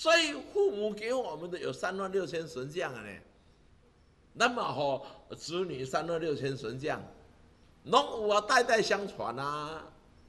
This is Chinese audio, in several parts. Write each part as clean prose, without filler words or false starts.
所以父母给我们的有36000神将啊呢，那么吼子女36000神将，拢有啊，代代相传啊。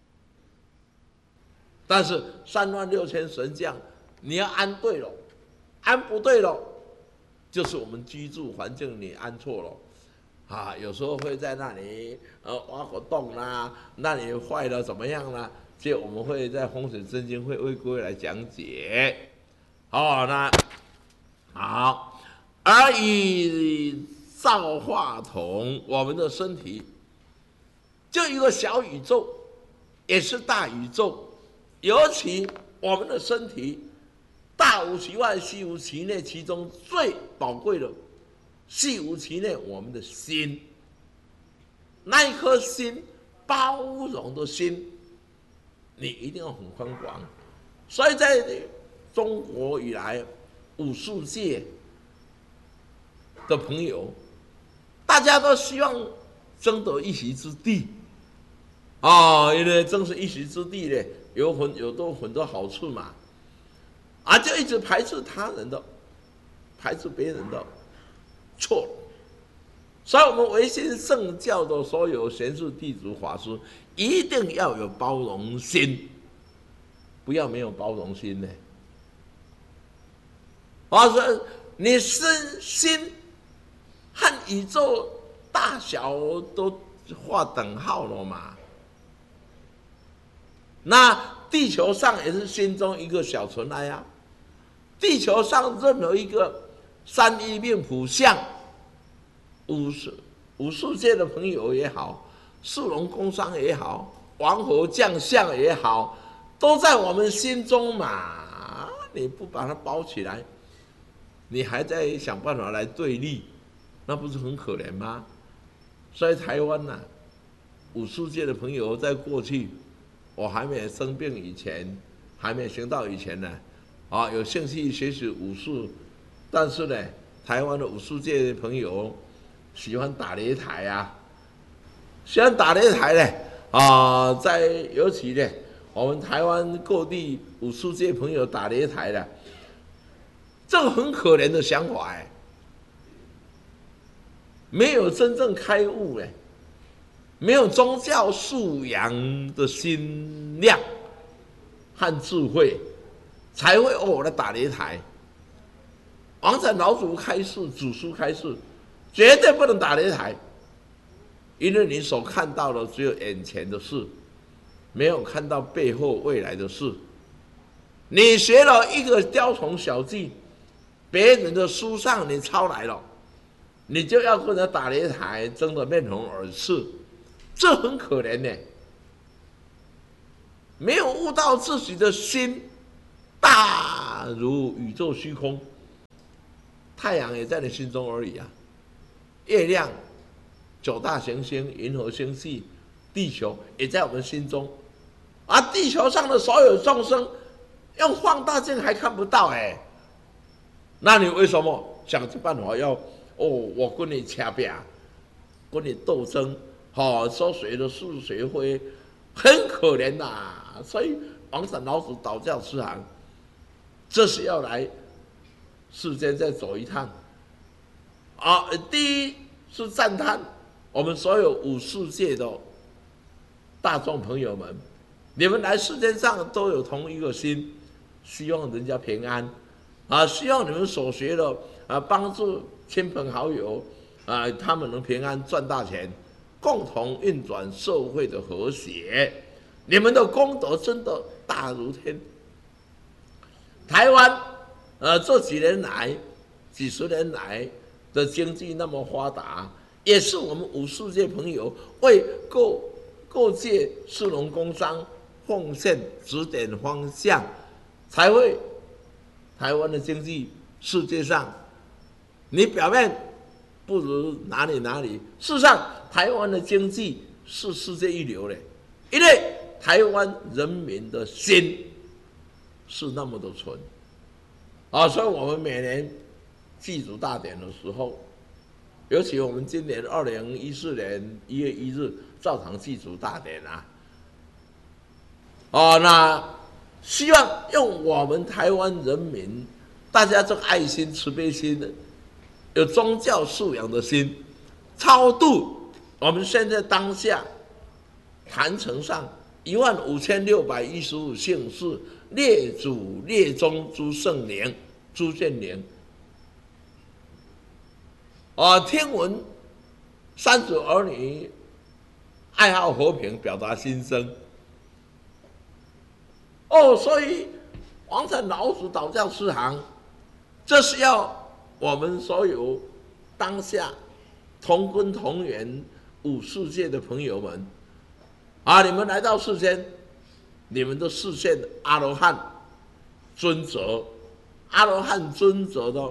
但是36000神将，你要安对了，安不对了，就是我们居住环境你安错了。啊，有时候会在那里挖个洞啦，那里坏了怎么样啦？这我们会在风水真经会为各位来讲解。哦，那好，而以造化同，我们的身体就一个小宇宙，也是大宇宙。尤其我们的身体，大无其外，细无其内，其中最宝贵的。细无其内，我们的心，那一颗心，包容的心，你一定要很宽广。所以在中国以来，武术界的朋友，大家都希望争得一席之地啊，因为争是一席之地呢，有很多好处嘛，啊，就一直排斥他人的，排斥别人的。错了，所以我们维新圣教的所有贤士弟子法师一定要有包容心，不要没有包容心呢。我说你心和宇宙大小都划等号了嘛？那地球上也是心中一个小尘埃啊，地球上任何一个。三一命谱相，武术界的朋友也好，士农工商也好，王侯将相也好，都在我们心中嘛。你不把它包起来，你还在想办法来对立，那不是很可怜吗？所以台湾呐，武术界的朋友在过去，我还没生病以前，还没行道以前呢，啊，有兴趣学习武术。但是呢，台湾的武术界的朋友喜欢打擂台啊，喜欢打擂台呢在尤其呢，我们台湾各地武术界朋友打擂台的，这个很可怜的想法没有真正开悟没有宗教素养的心量和智慧，才会来打擂台。王禅老祖开示，祖师开示，绝对不能打擂台，因为你所看到的只有眼前的事，没有看到背后未来的事。你学了一个雕虫小技，别人的书上你抄来了，你就要跟人打擂台，争得面红耳赤，这很可怜呢。没有悟到自己的心大如宇宙虚空。太阳也在你心中而已啊，月亮、9大行星、银河星系、地球也在我们心中，而地球上的所有众生，用放大镜还看不到那你为什么想尽办法要我跟你掐架，跟你斗争，说谁的是谁非，很可怜呐。所以王禅老祖导教慈航，这是要来。世间再走一趟第一是赞叹我们所有武术界的大众朋友们，你们来世间上都有同一个心，希望人家平安希望你们所学的帮助亲朋好友他们能平安赚大钱，共同运转社会的和谐。你们的功德真的大如天。台湾这几十年来的经济那么发达，也是我们武术界朋友为各界士农工商奉献指点方向，才会台湾的经济世界上，你表面不如哪里，事实上台湾的经济是世界一流的，因为台湾人民的心是那么的纯。所以我们每年祭祖大典的时候，尤其我们今年2014年1月1日照常祭祖大典那希望用我们台湾人民大家这个爱心、慈悲心的，有宗教素养的心，超度我们现在当下坛城上15615姓氏列祖列宗诸圣灵、诸眷灵。听闻三子儿女爱好和平，表达心声。所以王禅老祖导教师行，这是要我们所有当下同根同源五世界的朋友们，你们来到世间，你们都实现阿罗汉尊者，阿罗汉尊者的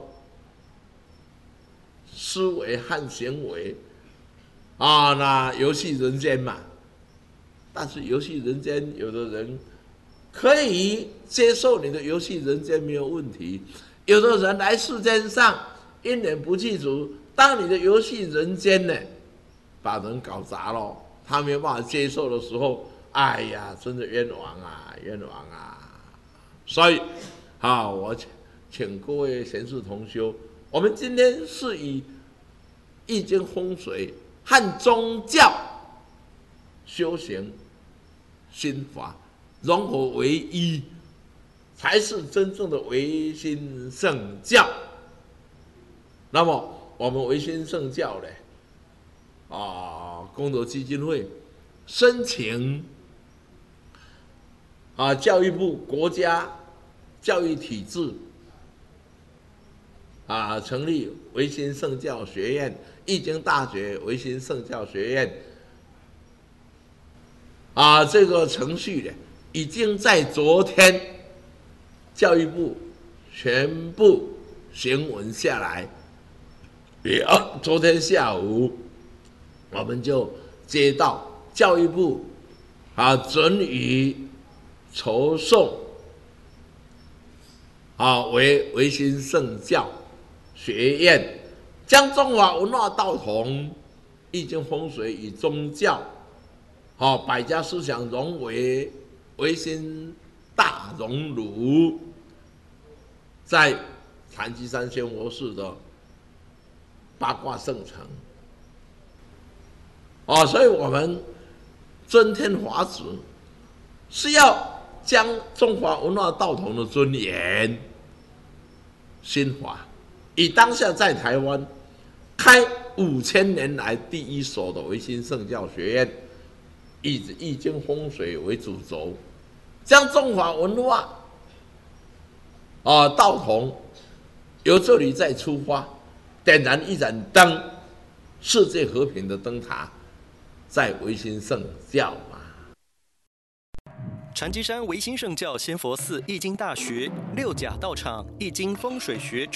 思维和行为那游戏人间嘛。但是游戏人间，有的人可以接受你的游戏人间没有问题，有的人来世间上因缘不具足，当你的游戏人间呢把人搞砸了，他没有办法接受的时候，哎呀，真的冤枉啊，冤枉啊！所以我请各位贤士同修，我们今天是以易经风水和宗教修行心法融合为一，才是真正的唯心圣教。那么我们唯心圣教呢，功德基金会申请教育部国家教育体制成立唯心圣教学院，易经大学唯心圣教学院这个程序呢，已经在昨天教育部全部行文下来。昨天下午我们就接到教育部准予筹送为唯心圣教学院，将中华文化道统、易经风水与宗教百家思想融为唯心大熔炉，在禅机山仙佛寺的八卦圣城所以我们尊天法旨是要将中华文化道统的尊严心法，以当下在台湾开5000年来第一所的唯心圣教学院，以易经风水为主轴，将中华文化道统由这里再出发，点燃一盏灯，世界和平的灯塔，在唯心圣教嘛。 禅机山唯心圣教仙佛寺易经大学六甲道场易经风水学